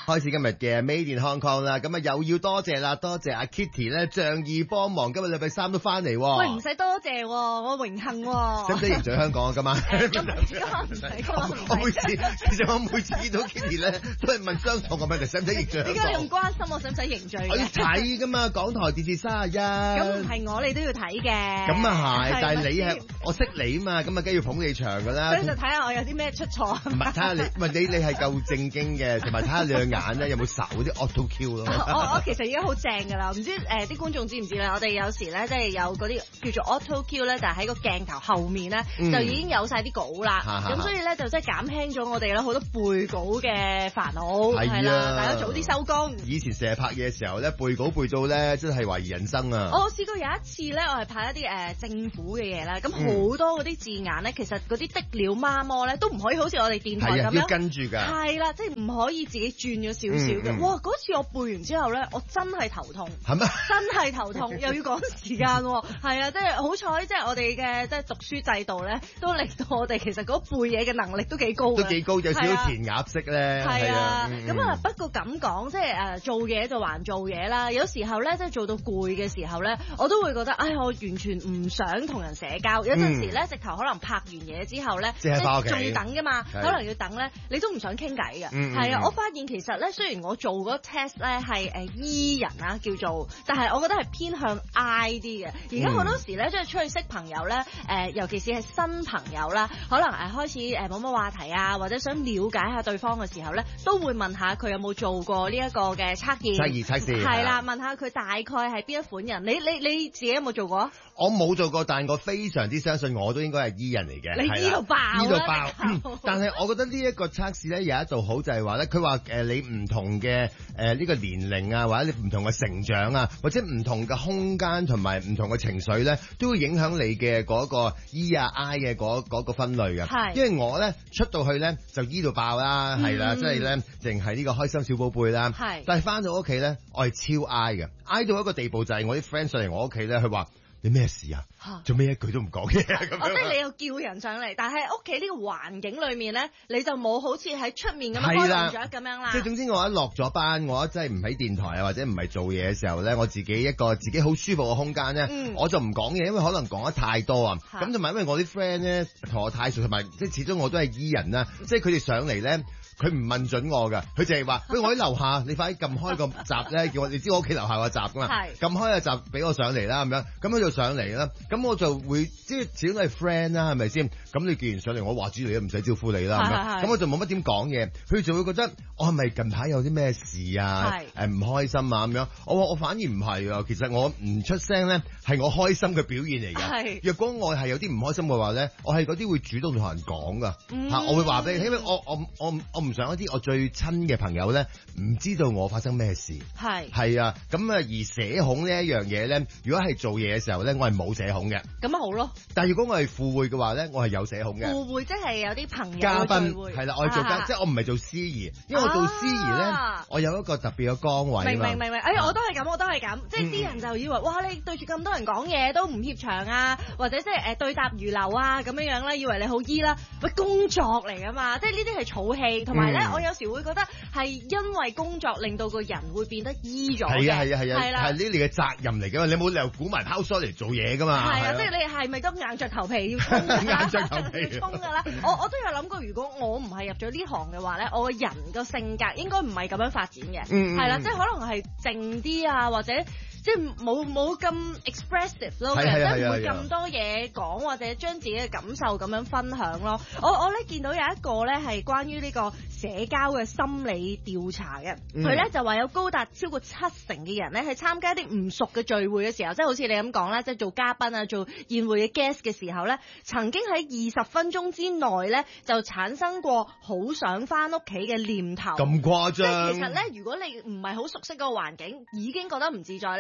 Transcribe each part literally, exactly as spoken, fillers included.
開始今日嘅 Made in Hong Kong 啦，咁啊又要多謝啦，多謝阿 Kitty 咧仗義幫忙，今日禮拜三都翻嚟喎。 喂，唔使多謝喎，我榮幸喎。 使唔使迎罪香港啊？今晚？ 誒，今日今晚唔使，今晚唔使。 我每次其實我每次見到 Kitty 咧，都係問相同嘅問題，使唔使迎罪香港？ 點解你咁關心我使唔使迎罪嘅？ 我要睇噶嘛，港台電視三十一。 咁唔係我，你都要睇嘅。 咁啊係，但係你係我識你啊嘛，咁啊梗係要捧你場噶啦。 所以就睇下我有啲咩出錯。 唔係睇下你，唔係你你係夠正經嘅，同埋睇下你嘅眼咧有冇睄嗰啲 auto cue 咯。 我我其實已經好正㗎啦，唔知誒啲、呃、觀眾知唔知咧？我哋有時咧即係有嗰啲叫做 auto cue 咧，就係喺個鏡頭後面咧、嗯、就已經有晒啲稿啦。咁、嗯、所以咧就即係減輕咗我哋咧好多背稿嘅煩惱。係啦，大家早啲收工。以前成日拍嘢嘅時候咧，背稿背到咧真係懷疑人生啊！我試過有一次咧，我係拍一啲誒、呃、政府嘅嘢啦，咁好多嗰啲字眼咧，其實嗰啲的了媽魔咧都唔可以好似我哋電台咁樣。要跟住㗎。係啦，即係唔可以自己轉咗少少嘅。哇！嗰次我背完之後咧，我真係頭痛。係咩？真係頭痛，又要趕時間喎。係啊，即係好彩，即係我哋嘅即係讀書制度咧，都令到我哋其實嗰背嘢嘅能力都幾高。都幾高，有少少填鴨式咧。係啊，咁啊、嗯、不過咁講，即係誒做嘢就還做嘢啦。有時候咧，即係做到攰嘅時候咧，我都會覺得，唉，我完全唔想同人社交。有陣時咧，直頭可能拍完嘢之後咧，即係仲等㗎嘛，可能要等咧，你都唔想傾偈嘅。係啊，我發現其實咧，雖然我做嗰 test 咧係誒 E 人啦叫做，但係我覺得係偏向 I 啲嘅。而家好多時咧，即係出去識朋友咧，誒、呃、尤其是係新朋友啦，可能誒開始誒冇乜話題啊，或者想了解下對方嘅時候咧，都會問下佢有冇做過呢一個嘅測驗。測驗測試係啦，問下佢大概係邊一款人。你你你自己有冇做過？我冇做過，但我非常之相信我都應該係 E 人嚟嘅。你呢度爆呢度爆，嗯、但係我覺得呢一個測試咧有一度好就係話咧，佢話誒你唔同嘅誒呢個年齡啊，或者你唔同嘅成長啊，或者唔同嘅空間同埋唔同嘅情緒咧，都會影響你嘅嗰個 E 啊 I 嘅嗰嗰個分類嘅。係，因為我咧出到去咧就 E 度爆啦，係、嗯、啦，即係咧淨係呢個開心小寶貝啦。係，但係翻到屋企咧，我係超 I 嘅 ，I 到一個地步就係我啲 friend 上嚟我屋企咧，佢話。你咩事啊？做咩一句都唔講嘅咁樣？哦，即係你又叫人上嚟，但係屋企呢個環境裏面咧，你就冇好似喺出面咁樣開門雀咁樣啦。即係總之我一落咗班，我一真係唔喺電台啊，或者唔係做嘢嘅時候咧，我自己一個自己好舒服嘅空間咧、嗯，我就唔講嘢，因為可能講得太多啊。咁同埋因為我啲 friend 咧同我太熟，同埋即係始終我都係 E 人啦，即係佢哋上嚟咧。佢唔問準我㗎，佢淨係話：喂，我喺樓下，你快啲撳開個閘咧，叫我，你知我屋企樓下個閘㗎嘛？係。撳開個閘俾我上嚟啦，咁樣，咁佢就上嚟啦。咁我就會即係始終都係 friend 啦，係咪先？咁你既然上嚟，我話知你都唔使招呼你啦，咁樣。咁我就冇乜點講嘢，佢就會覺得我係咪近排有啲咩事啊？誒唔開心啊咁樣。我話我反而唔係啊，其實我唔出聲咧係我開心嘅表現嚟㗎。係。若果我係有啲唔開心嘅話咧，我係嗰啲會主動同人講㗎。嚇、嗯，我會話俾你，因為我我我我唔想一啲我最親嘅朋友咧，唔知道我發生咩事。係係啊，咁啊而社恐呢一樣嘢咧，如果係做嘢嘅時候咧，我係冇社恐嘅。咁啊好咯。但係如果我係赴會嘅話咧，我係有社恐嘅。赴會即係有啲朋友嘉賓係啦，我係做嘉、啊，即係我唔係做司儀，因為我做司儀咧、啊，我有一個特別嘅崗位。明明明明，哎，我都係咁，我都係咁，即係啲人就以為、嗯、哇，你對住咁多人講嘢都唔怯場啊，或者即係誒對答如流啊咁樣樣啦，以為你好醫啦，喂，工作嚟噶嘛，即係呢啲係草氣，同埋咧我。我有時會覺得係因為工作令到個人會變得醫咗嘅。係啊係啊係啊，係啦，係呢你嘅責任嚟㗎嘛，你冇理由估埋拋疏嚟做嘢㗎嘛。係啊，即係你係咪都硬着頭皮要衝㗎？硬着頭皮要衝㗎啦！我我都有諗過，如果我唔係入咗呢行嘅話咧，我個人個性格應該唔係咁樣發展嘅。嗯，係啦，即係可能係靜啲啊，或者。即係冇冇咁 expressive 咯，即係唔會咁多嘢講或者將自己嘅感受咁樣分享咯。我我咧見到有一個咧係關於呢個社交嘅心理調查嘅，佢、嗯、咧就話有高達超過七成嘅人咧係參加啲唔熟嘅聚會嘅時候，即係好似你咁講啦，即係做嘉賓啊、做宴會嘅 guest 嘅時候咧，曾經喺二十分鐘之內咧就產生過好想翻屋企嘅念頭。咁誇張？即係其實咧，如果你唔係好熟悉個環境，已經覺得唔自在咧。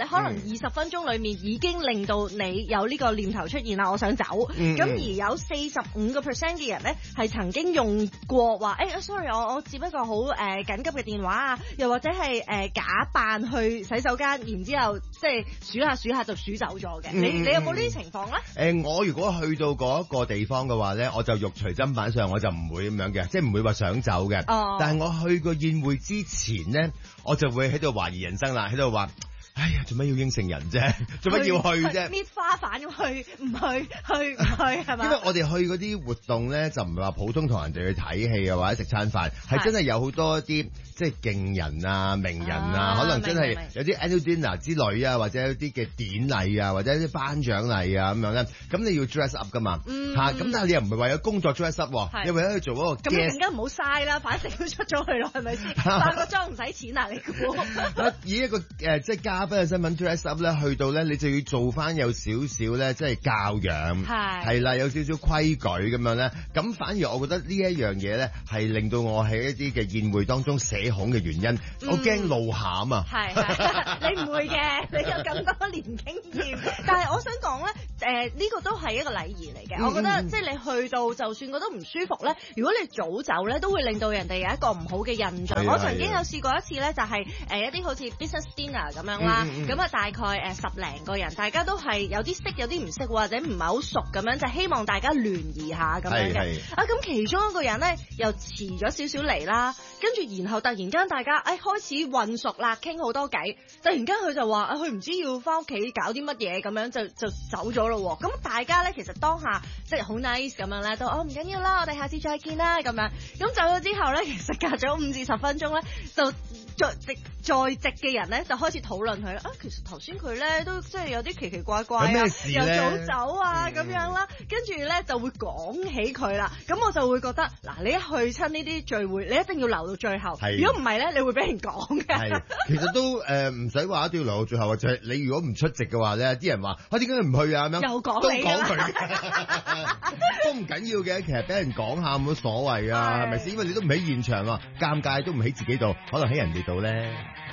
可能二十分鐘裡面已經令到你有呢個念頭出現啦，我想走。咁、嗯、而有四十五個 percent 嘅人咧係曾經用過話，誒、欸、sorry 我我只不過好誒、呃、緊急嘅電話啊，又或者係誒、呃、假扮去洗手間，然之後即係數下數下就數走咗嘅。嗯、你你有冇呢啲情況咧？誒、 呃，我如果去到嗰一個地方嘅話咧，我就肉隨砧板上，我就唔會咁樣嘅，即係唔會話想走嘅。哦。但係我去個宴會之前咧，我就會喺度懷疑人生啦，喺度話。哎呀，做乜要應承人啫？做乜要去啫？ 搣花瓣咁去，唔去，去唔去係嘛？ 因為我哋去嗰啲活動咧，就唔係話普通同人哋去睇戲啊，或者食餐飯，係真係有好多啲即係勁人啊、名人啊，啊可能真係有啲 annual dinner 之類啊，或者有啲嘅典禮啊，或者啲頒獎禮啊咁樣咧。咁你要 dress up 噶嘛？嚇、嗯！咁、啊、但係你又唔係為咗工作 dress up，你為咗去做嗰個 guest。咁更加唔好嘥啦，反正都出咗去咯，係咪先？化個妝唔使錢啊，你估？以一個誒、呃、即係嘉賓嘅身份 dress up 咧，去到咧你就要做翻有少少咧，即係教養，係係啦，有少少規矩咁樣咧。咁反而我覺得呢一樣嘢咧，係令到我喺一啲嘅宴會當中社恐嘅原因，嗯、我驚露餡啊！係你唔會嘅，你有咁多年經驗。但係我想講咧，誒、呃、呢、這個都係一個禮儀嚟嘅。嗯、我覺得即係你去到，就算覺得唔舒服咧，如果你早走咧，都會令到人哋有一個唔好嘅印象。我曾經有試過一次咧，就係、是、誒、呃、一啲好似 business dinner 咁樣啦，咁、嗯、啊、嗯、大概誒十零個人，大家都係有啲識有啲唔識，或者唔係好熟咁樣，就希望大家聯誼下咁樣嘅。啊咁其中一個人咧又遲咗少少嚟啦，跟住然後突然間大家誒、哎、開始混熟啦，傾好多偈，突然間佢就話啊佢唔知要翻屋企搞啲乜嘢咁樣，就就走咗咯。咁大家咧其實當下即係好 nice 咁樣咧，都哦唔緊要啦，我哋下次再見啦咁樣。咁走咗之後咧，其實隔咗五至十分鐘咧，就在席在席嘅人咧就開始討論佢啦。啊，其實頭先佢咧都即係有啲奇奇怪怪啊，又早走啊咁、嗯、樣啦，跟住咧就會講起佢啦。咁我就會覺得嗱，你一去親呢啲聚會，你一定要留到最後。如果唔係咧，你會俾人講嘅。 其實都誒唔使話一定要留到最後，就係、是、你如果唔出席嘅話咧，啲人話啊點解唔去啊咁樣， 又講你啦， 都唔緊要嘅。其實俾人講下冇乜所謂啊，係咪先？因為你都唔喺現場啊，尷尬都唔喺自己度，可能喺人哋度咧。